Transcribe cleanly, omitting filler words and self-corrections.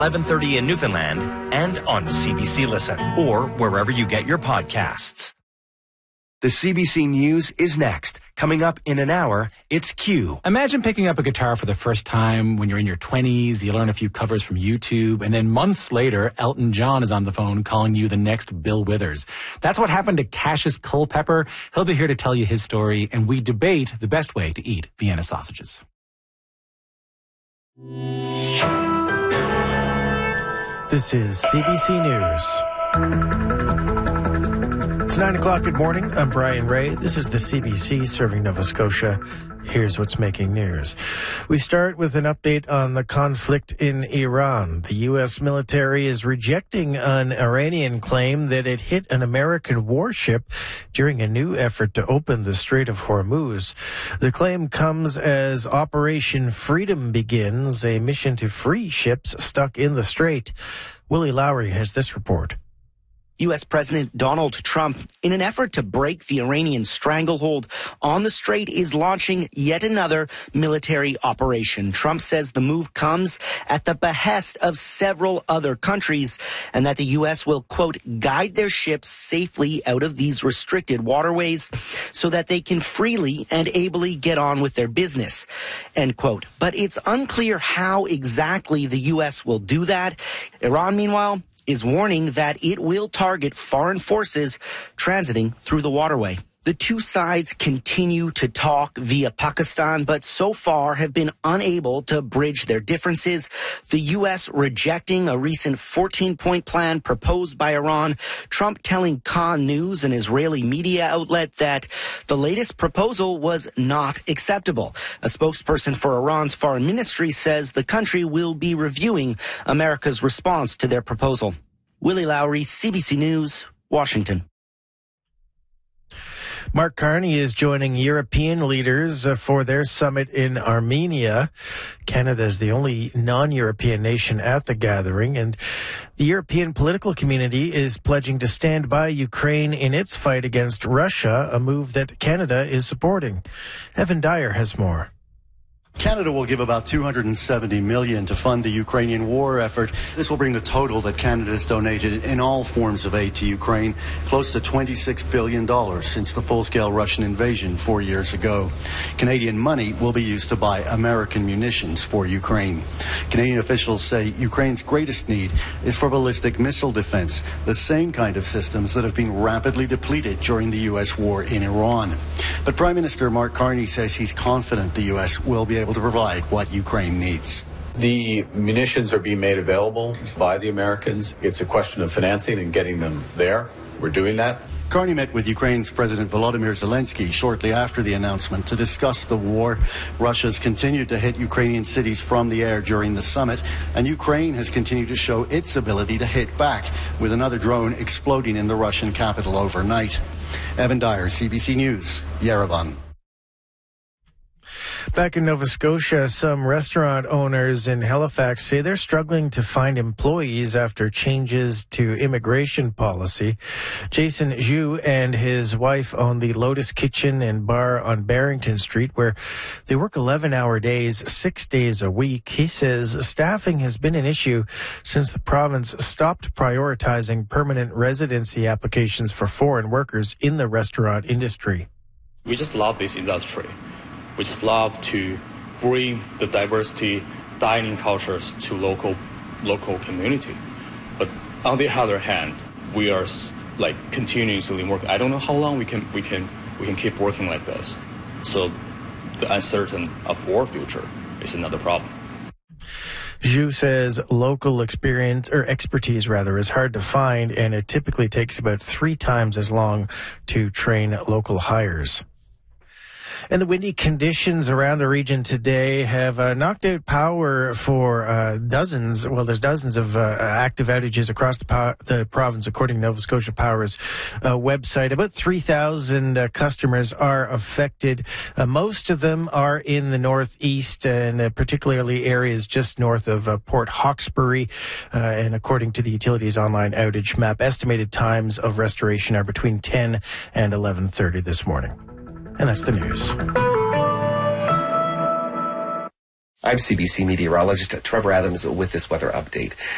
11:30 in Newfoundland and on CBC Listen or wherever you get your podcasts. The CBC News is next. Coming up in an hour, it's Q. Imagine picking up a guitar for the first time when you're in your 20s, you learn a few covers from YouTube, and then months later, Elton John is on the phone calling you the next Bill Withers. That's what happened to Cassius Culpepper. He'll be here to tell you his story, and we debate the best way to eat Vienna sausages. This is CBC News. It's 9 o'clock. Good morning. I'm Brian Ray. This is the CBC serving Nova Scotia. Here's what's making news. We start with an update on the conflict in Iran. The U.S. military is rejecting an Iranian claim that it hit an American warship during a new effort to open the Strait of Hormuz. The claim comes as Operation Freedom begins, a mission to free ships stuck in the strait. Willie Lowry has this report. U.S. President Donald Trump, in an effort to break the Iranian stranglehold on the strait, is launching yet another military operation. Trump says the move comes at the behest of several other countries and that the U.S. will, quote, guide their ships safely out of these restricted waterways so that they can freely and ably get on with their business, end quote. But it's unclear how exactly the U.S. will do that. Iran, meanwhile, is warning that it will target foreign forces transiting through the waterway. The two sides continue to talk via Pakistan, but so far have been unable to bridge their differences. The U.S. rejecting a recent 14-point plan proposed by Iran. Trump telling Khan News, an Israeli media outlet, that the latest proposal was not acceptable. A spokesperson for Iran's foreign ministry says the country will be reviewing America's response to their proposal. Willie Lowry, CBC News, Washington. Mark Carney is joining European leaders for their summit in Armenia. Canada is the only non-European nation at the gathering, and the European political community is pledging to stand by Ukraine in its fight against Russia, a move that Canada is supporting. Evan Dyer has more. Canada will give about $270 million to fund the Ukrainian war effort. This will bring the total that Canada has donated in all forms of aid to Ukraine close to $26 billion since the full-scale Russian invasion 4 years ago. Canadian money will be used to buy American munitions for Ukraine. Canadian officials say Ukraine's greatest need is for ballistic missile defense, the same kind of systems that have been rapidly depleted during the U.S. war in Iran. But Prime Minister Mark Carney says he's confident the U.S. will be able to provide what Ukraine needs. The munitions are being made available by the Americans. It's a question of financing and getting them there. We're doing that. Carney met with Ukraine's President Volodymyr Zelensky shortly after the announcement to discuss the war. Russia's continued to hit Ukrainian cities from the air during the summit, and Ukraine has continued to show its ability to hit back, with another drone exploding in the Russian capital overnight. Evan Dyer, CBC News, Yerevan. Back in Nova Scotia, some restaurant owners in Halifax say they're struggling to find employees after changes to immigration policy. Jason Zhu and his wife own the Lotus Kitchen and Bar on Barrington Street, where they work 11-hour days, 6 days a week. He says staffing has been an issue since the province stopped prioritizing permanent residency applications for foreign workers in the restaurant industry. We just love this industry. We just love to bring the diversity dining cultures to local community. But on the other hand, we are continuously working. I don't know how long we can keep working like this. So the uncertain of our future is another problem. Zhu says local expertise is hard to find, and it typically takes about 3 times as long to train local hires. And the windy conditions around the region today have knocked out power for dozens of active outages across the province, according to Nova Scotia Power's website. About 3,000 customers are affected. Most of them are in the northeast, and particularly areas just north of Port Hawkesbury. And according to the utility's online outage map, estimated times of restoration are between 10 and 11:30 this morning. And that's the news. I'm CBC meteorologist Trevor Adams with this weather update.